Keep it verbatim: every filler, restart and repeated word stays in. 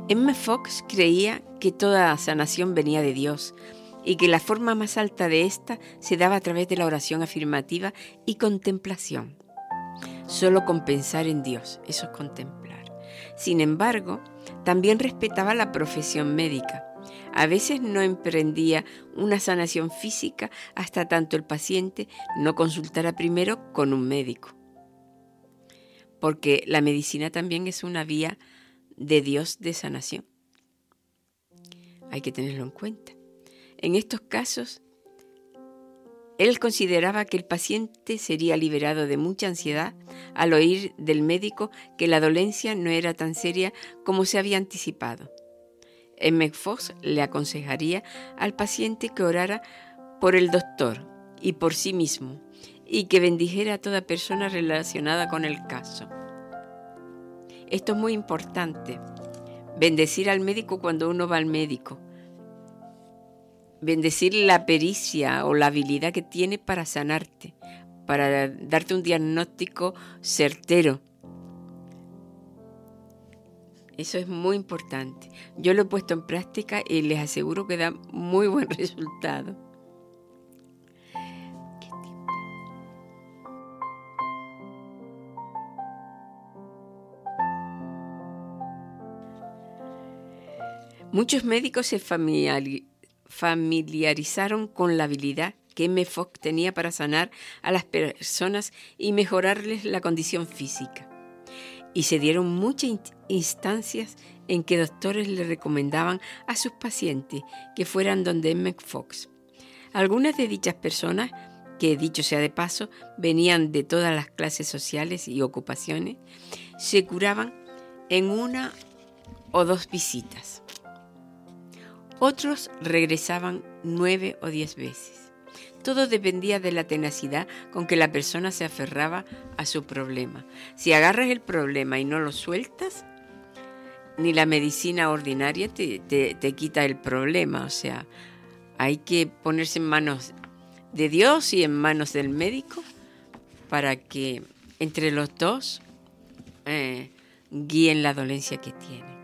M. Fox creía que toda sanación venía de Dios y que la forma más alta de esta se daba a través de la oración afirmativa y contemplación. Solo con pensar en Dios, eso es contemplar. Sin embargo, también respetaba la profesión médica. A veces no emprendía una sanación física hasta tanto el paciente no consultara primero con un médico. Porque la medicina también es una vía de Dios de sanación. Hay que tenerlo en cuenta. En estos casos, él consideraba que el paciente sería liberado de mucha ansiedad al oír del médico que la dolencia no era tan seria como se había anticipado. M. Fox le aconsejaría al paciente que orara por el doctor y por sí mismo y que bendijera a toda persona relacionada con el caso. Esto es muy importante, bendecir al médico cuando uno va al médico, bendecir la pericia o la habilidad que tiene para sanarte, para darte un diagnóstico certero. Eso es muy importante. Yo lo he puesto en práctica y les aseguro que da muy buen resultado. Muchos médicos se familiarizaron con la habilidad que M. Fox tenía para sanar a las personas y mejorarles la condición física. Y se dieron muchas instancias en que doctores le recomendaban a sus pacientes que fueran donde M. Fox. Algunas de dichas personas, que dicho sea de paso, venían de todas las clases sociales y ocupaciones, se curaban en una o dos visitas. Otros regresaban nueve o diez veces. Todo dependía de la tenacidad con que la persona se aferraba a su problema. Si agarras el problema y no lo sueltas, ni la medicina ordinaria te, te, te quita el problema. O sea, hay que ponerse en manos de Dios y en manos del médico para que entre los dos eh, guíen la dolencia que tienen.